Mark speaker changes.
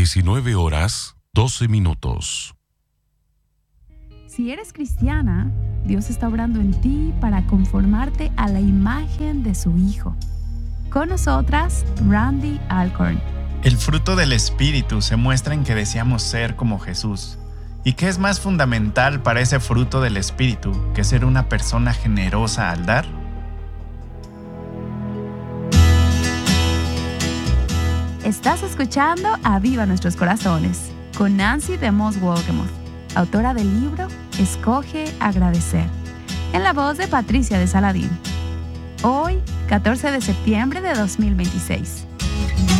Speaker 1: 19:12.
Speaker 2: Si eres cristiana, Dios está obrando en ti para conformarte a la imagen de su Hijo. Con nosotras, Randy Alcorn.
Speaker 3: El fruto del Espíritu se muestra en que deseamos ser como Jesús. ¿Y qué es más fundamental para ese fruto del Espíritu que ser una persona generosa al dar?
Speaker 2: Estás escuchando Aviva Nuestros Corazones con Nancy DeMoss Wolgemuth, autora del libro Escoge Agradecer, en la voz de Patricia de Saladín. Hoy, 14 de septiembre de 2026.